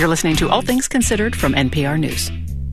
You're listening to All Things Considered from NPR News.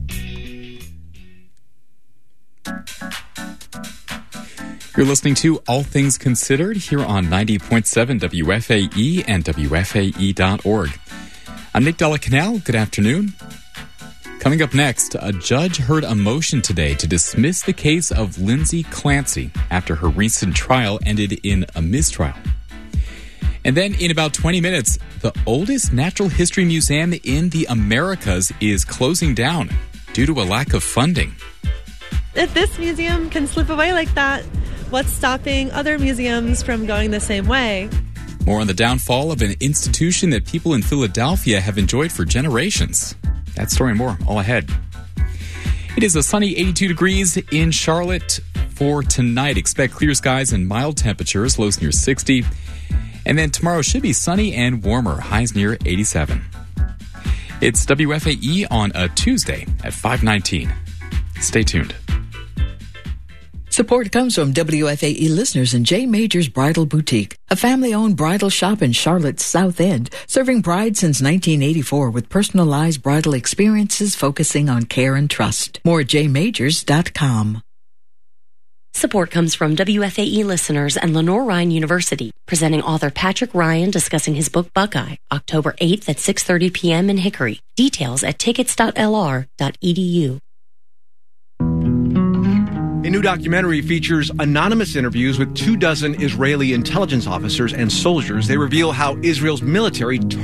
You're listening to All Things Considered here on 90.7 WFAE and WFAE.org. I'm Nick Della Canal. Good afternoon. Coming up next, a judge heard a motion today to dismiss the case of Lindsay Clancy after her recent trial ended in a mistrial. And then in about 20 minutes, the oldest natural history museum in the Americas is closing down due to a lack of funding. If this museum can slip away like that, what's stopping other museums from going the same way? More on the downfall of an institution that people in Philadelphia have enjoyed for generations. That story and more all ahead. It is a sunny 82 degrees in Charlotte for tonight. Expect clear skies and mild temperatures, lows near 60. And then tomorrow should be sunny and warmer, highs near 87. It's WFAE on a Tuesday at 5:19. Stay tuned. Support comes from WFAE listeners in J. Major's Bridal Boutique, a family-owned bridal shop in Charlotte's South End, serving brides since 1984 with personalized bridal experiences focusing on care and trust. More at jmajors.com. Support comes from WFAE listeners and Lenore Ryan University, presenting author Patrick Ryan discussing his book Buckeye, October 8th at 6:30 p.m. in Hickory. Details at tickets.lr.edu. A new documentary features anonymous interviews with 24 Israeli intelligence officers and soldiers. They reveal how Israel's military